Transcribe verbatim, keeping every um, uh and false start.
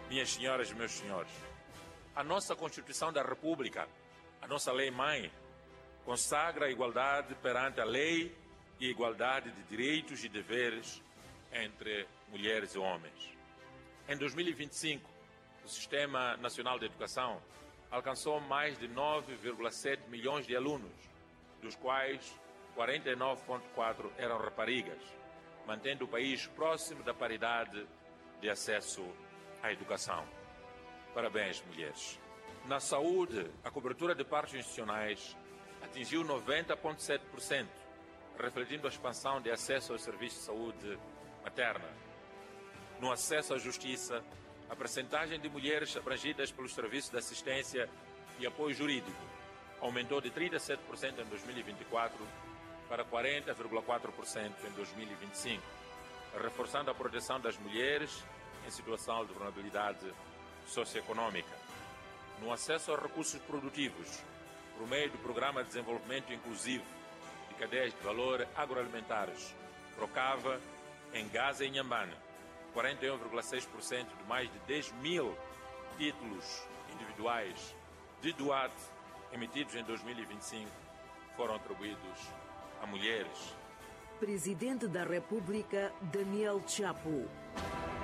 Minhas senhoras e meus senhores, a nossa Constituição da República, a nossa lei-mãe, consagra a igualdade perante a lei e a igualdade de direitos e deveres entre mulheres e homens. Em dois mil e vinte e cinco, o Sistema Nacional de Educação alcançou mais de nove vírgula sete milhões de alunos, dos quais quarenta e nove vírgula quatro eram raparigas, mantendo o país próximo da paridade de acesso à educação. Parabéns, mulheres. Na saúde, a cobertura de partos institucionais atingiu noventa vírgula sete por cento, refletindo a expansão de acesso aos serviços de saúde materna. No acesso à justiça, a percentagem de mulheres abrangidas pelos serviços de assistência e apoio jurídico aumentou de trinta e sete por cento em dois mil e vinte e quatro para quarenta vírgula quatro por cento em dois mil e vinte e cinco, reforçando a proteção das mulheres em situação de vulnerabilidade socioeconômica. No acesso a recursos produtivos, por meio do Programa de Desenvolvimento Inclusivo de Cadeias de Valor Agroalimentares, PROCAVA, em Gaza e Inhambane, quarenta e um vírgula seis por cento de mais de dez mil títulos individuais de DUAT emitidos em dois mil e vinte e cinco foram atribuídos a mulheres. Presidente da República, Daniel Chapo.